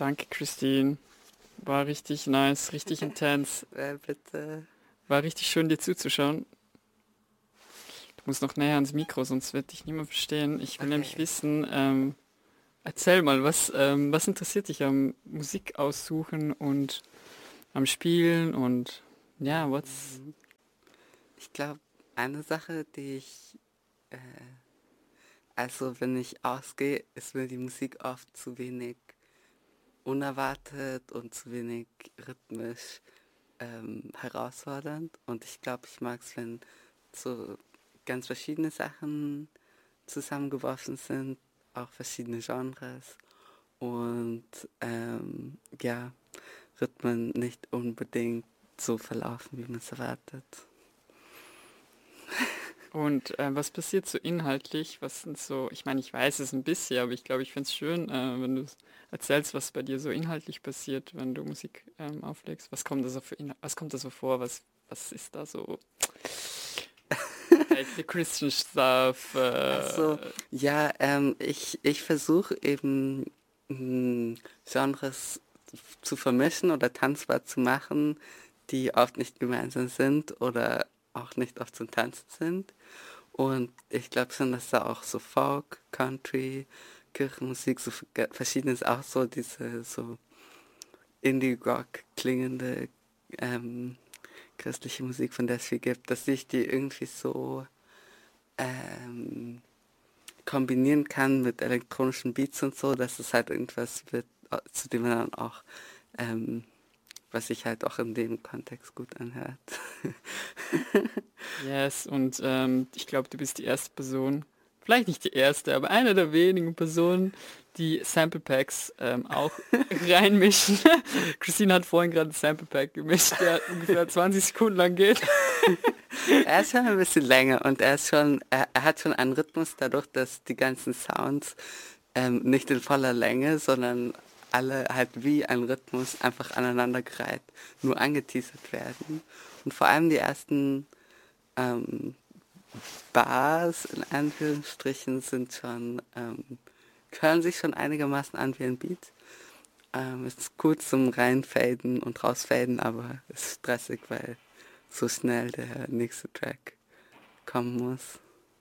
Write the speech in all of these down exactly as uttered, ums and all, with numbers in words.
Danke, Christine. War richtig nice, richtig intens. Äh, bitte. War richtig schön, dir zuzuschauen. Du musst noch näher ans Mikro, sonst wird dich niemand verstehen. Ich will Okay. nämlich wissen, ähm, erzähl mal, was, ähm, was interessiert dich am Musik aussuchen und am Spielen und ja, what's... Ich glaube, eine Sache, die ich, äh, also wenn ich ausgehe, ist mir die Musik oft zu wenig unerwartet und zu wenig rhythmisch ähm, herausfordernd. Und ich glaube, ich mag es, wenn so ganz verschiedene Sachen zusammengeworfen sind, auch verschiedene Genres und ähm, ja, Rhythmen nicht unbedingt so verlaufen, wie man es erwartet. Und äh, was passiert so inhaltlich? Was sind so, ich meine, ich weiß es ein bisschen, aber ich glaube, ich finde es schön, äh, wenn du erzählst, was bei dir so inhaltlich passiert, wenn du Musik ähm, auflegst. Was kommt da so für Inhal- was kommt da so vor? Was, was ist da so? Like the Christian stuff. Äh, Also, ja, ähm, ich, ich versuche eben mh, Genres zu vermischen oder tanzbar zu machen, die oft nicht gemeinsam sind oder auch nicht oft zum Tanzen sind. Und ich glaube schon, dass da auch so Folk, Country, Kirchenmusik, so ge- verschiedenes auch so diese so Indie-Rock klingende ähm, christliche Musik, von der es viel gibt, dass ich die irgendwie so ähm, kombinieren kann mit elektronischen Beats und so, dass es halt irgendwas wird, äh, zu dem man dann auch, ähm, was sich halt auch in dem Kontext gut anhört. yes, und ähm, ich glaube, du bist die erste Person, vielleicht nicht die erste, aber eine der wenigen Personen, die Sample Packs ähm, auch reinmischen. Christine hat vorhin gerade ein Sample Pack gemischt, der ungefähr zwanzig Sekunden lang geht. Er ist schon ein bisschen länger und er ist schon, er, er hat schon einen Rhythmus dadurch, dass die ganzen Sounds ähm, nicht in voller Länge, sondern alle halt wie ein Rhythmus einfach aneinandergereiht, nur angeteasert werden. Und vor allem die ersten ähm, Bars in Anführungsstrichen sind schon, ähm, hören sich schon einigermaßen an wie ein Beat. Ähm, ist gut zum Reinfaden und Rausfaden, aber ist stressig, weil so schnell der nächste Track kommen muss.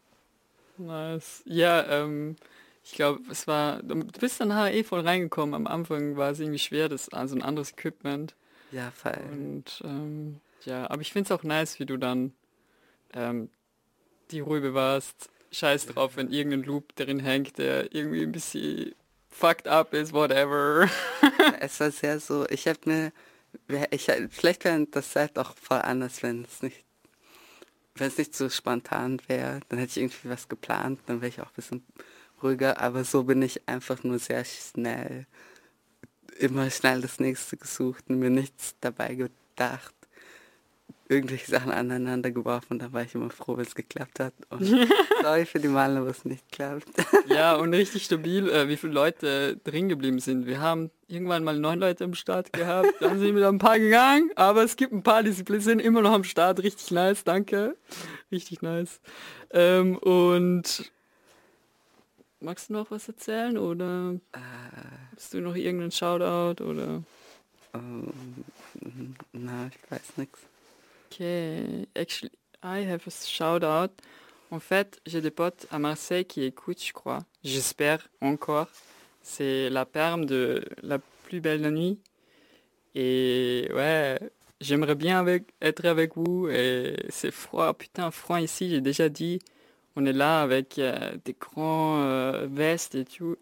Nice. Ja, ähm, ich glaube, es war, du bist dann nachher eh voll reingekommen. Am Anfang war es irgendwie schwer, das, also ein anderes Equipment. Ja, voll. Und ähm, ja, aber ich finde es auch nice, wie du dann ähm, die Ruhe bewahrst. Scheiß drauf, wenn irgendein Loop darin hängt, der irgendwie ein bisschen fucked up ist, whatever. Es war sehr so, ich habe mir, ich, vielleicht wäre das halt auch voll anders, wenn es nicht, wenn es nicht so spontan wäre, dann hätte ich irgendwie was geplant, dann wäre ich auch ein bisschen ruhiger, aber so bin ich einfach nur sehr schnell, immer schnell das nächste gesucht und mir nichts dabei gedacht, irgendwelche Sachen aneinander geworfen und dann war ich immer froh, wenn es geklappt hat und sorry für die Male, wo es nicht klappt. Ja, und richtig stabil, äh, wie viele Leute drin geblieben sind. Wir haben irgendwann mal neun Leute am Start gehabt, dann sind wieder ein paar gegangen, aber es gibt ein paar, die sind immer noch am Start. Richtig nice, danke. Richtig nice. Ähm, und magst du noch was erzählen oder Äh, hast du noch irgendeinen Shoutout oder? ähm, na, ich weiß nichts. Ok, actually, I have a shoutout. En fait, j'ai des potes à Marseille qui écoutent, je crois. J'espère encore. C'est la perme de La plus belle la nuit. Et ouais, j'aimerais bien avec, être avec vous. Et c'est froid, putain, froid ici, j'ai déjà dit. On est là avec euh, des grands euh, vestes et tout.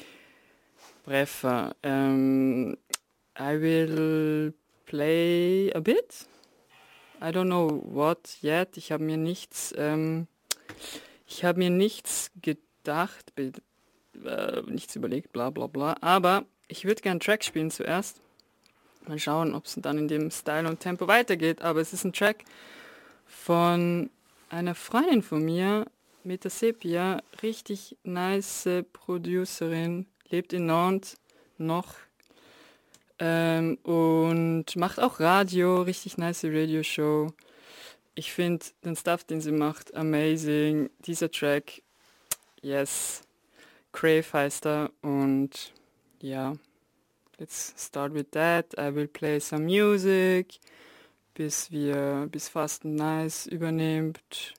Bref, um, I will play a bit. I don't know what yet. Ich habe mir nichts, ähm, ich habe mir nichts gedacht, be äh, nichts überlegt, bla bla bla. Aber ich würde gern Track spielen zuerst. Mal schauen, ob es dann in dem Style und Tempo weitergeht. Aber es ist ein Track von einer Freundin von mir, Meta Sepia, richtig nice Producerin, lebt in Nantes noch ähm, und macht auch Radio, richtig nice Radio-Show. Ich finde den Stuff, den sie macht, amazing. Dieser Track, yes, Crave heißt er und ja, let's start with that. I will play some music, bis wir, bis Fasten Nice übernimmt.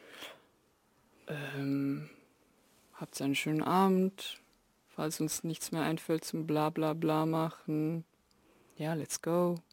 Ähm, habt einen schönen Abend. Falls uns nichts mehr einfällt zum Bla bla bla machen. Ja, let's go.